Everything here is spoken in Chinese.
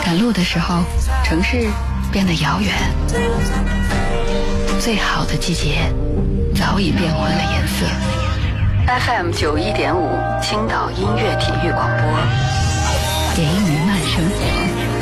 赶路的时候，城市变得遥远，最好的季节早已变换了颜色。FM 91.5，青岛音乐体育广播，给你慢生活。